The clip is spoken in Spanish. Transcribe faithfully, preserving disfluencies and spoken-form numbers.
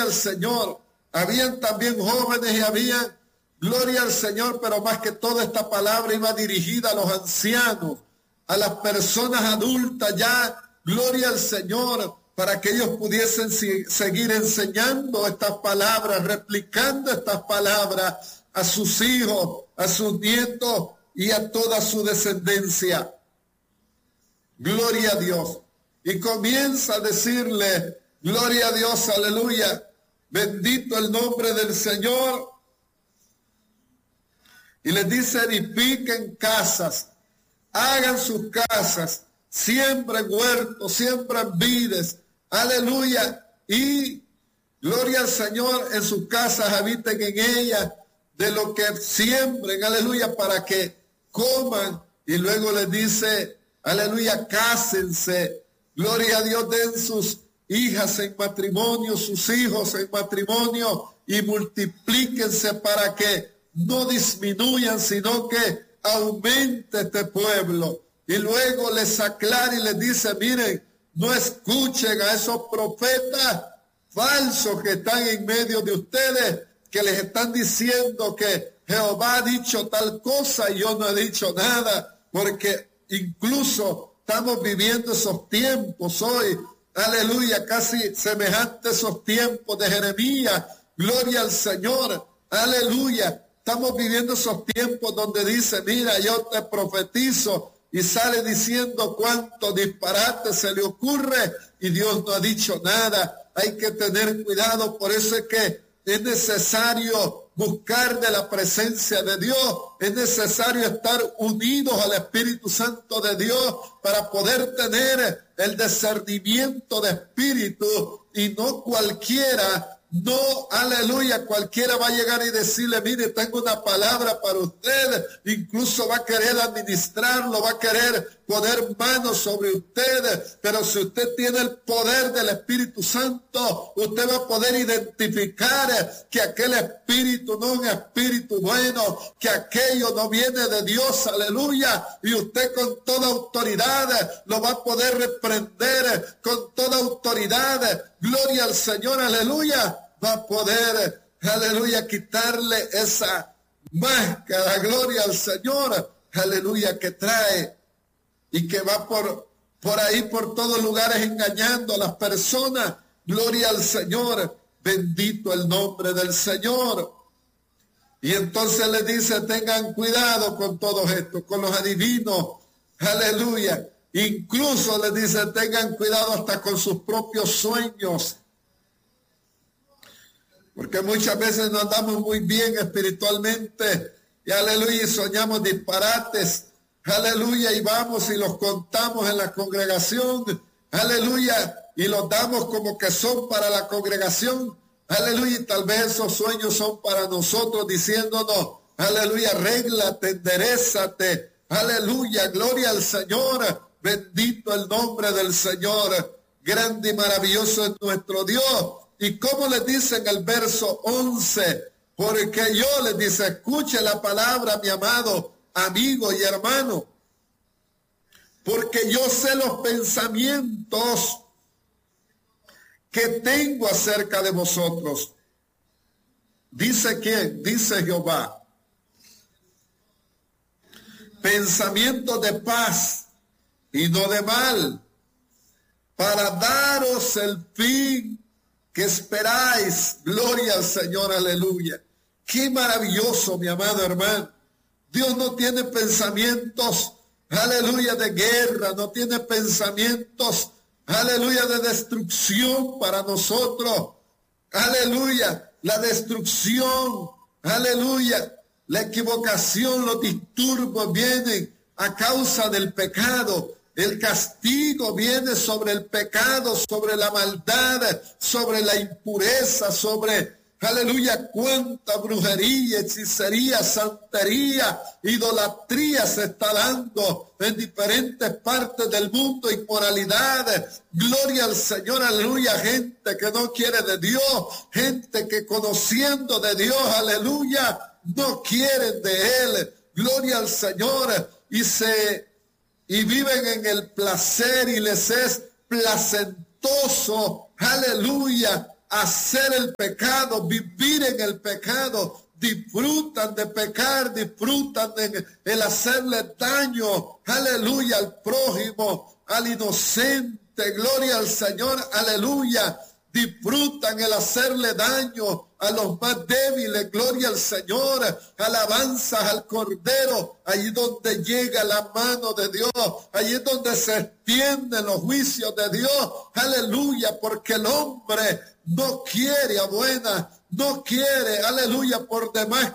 al Señor. Habían también jóvenes y habían, gloria al Señor, pero más que toda esta palabra iba dirigida a los ancianos, a las personas adultas ya, gloria al Señor, para que ellos pudiesen si, seguir enseñando estas palabras, replicando estas palabras a sus hijos, a sus nietos y a toda su descendencia. Gloria a Dios. Y comienza a decirle, gloria a Dios, aleluya, bendito el nombre del Señor. Y les dice, edifiquen casas, hagan sus casas, siembren huertos, siembren vides, aleluya, y gloria al Señor, en sus casas habiten en ellas, de lo que siembren, aleluya, para que coman. Y luego les dice, aleluya, cásense, gloria a Dios, den sus hijas en matrimonio, sus hijos en matrimonio, y multiplíquense para que no disminuyan, sino que aumente este pueblo. Y luego les aclara y les dice, miren, no escuchen a esos profetas falsos que están en medio de ustedes, que les están diciendo que Jehová ha dicho tal cosa y yo no he dicho nada, porque incluso estamos viviendo esos tiempos hoy, aleluya, casi semejantes a esos tiempos de Jeremías, gloria al Señor, aleluya, estamos viviendo esos tiempos donde dice, mira, yo te profetizo, y sale diciendo cuánto disparate se le ocurre y Dios no ha dicho nada. Hay que tener cuidado, por eso es que es necesario buscar de la presencia de Dios, es necesario estar unidos al Espíritu Santo de Dios para poder tener el discernimiento de espíritu, y no cualquiera, no, aleluya, cualquiera va a llegar y decirle, mire, tengo una palabra para usted, incluso va a querer administrarlo, va a querer poner manos sobre usted, pero si usted tiene el poder del Espíritu Santo, usted va a poder identificar que aquel espíritu no es un espíritu bueno, que aquello no viene de Dios, aleluya, y usted con toda autoridad lo va a poder reprender, con toda autoridad, gloria al Señor, aleluya, va a poder, aleluya, quitarle esa máscara, gloria al Señor, aleluya, que trae y que va por, por ahí, por todos lugares engañando a las personas, gloria al Señor, bendito el nombre del Señor. Y entonces le dice, tengan cuidado con todos estos, con los adivinos, aleluya, incluso le dice, tengan cuidado hasta con sus propios sueños, porque muchas veces no andamos muy bien espiritualmente, y aleluya, y soñamos disparates, aleluya, y vamos y los contamos en la congregación, aleluya, y los damos como que son para la congregación, aleluya, y tal vez esos sueños son para nosotros, diciéndonos, aleluya, arréglate, enderezate, aleluya, gloria al Señor, bendito el nombre del Señor, grande y maravilloso es nuestro Dios. Y como les dice en el verso once, porque yo les dice, escuche la palabra, mi amado amigo y hermano, porque yo sé los pensamientos que tengo acerca de vosotros. ¿Dice quién? Dice Jehová. Pensamientos de paz y no de mal, para daros el fin que esperáis. Gloria al Señor, aleluya. Qué maravilloso, mi amado hermano. Dios no tiene pensamientos, aleluya, de guerra, no tiene pensamientos, aleluya, de destrucción para nosotros. Aleluya, la destrucción, aleluya, la equivocación, los disturbios vienen a causa del pecado. El castigo viene sobre el pecado, sobre la maldad, sobre la impureza, sobre, aleluya, cuánta brujería, hechicería, santería, idolatría se está dando en diferentes partes del mundo, inmoralidad. Gloria al Señor, aleluya, gente que no quiere de Dios, gente que conociendo de Dios, aleluya, no quieren de Él. Gloria al Señor, y se... y viven en el placer y les es placentoso, aleluya, hacer el pecado, vivir en el pecado. Disfrutan de pecar, disfrutan de el hacerle daño, aleluya, al prójimo, al inocente, gloria al Señor, aleluya. Disfrutan el hacerle daño a los más débiles, gloria al Señor, alabanzas al Cordero, allí donde llega la mano de Dios, allí es donde se extienden los juicios de Dios, aleluya, porque el hombre no quiere a buenas, no quiere, aleluya, por demás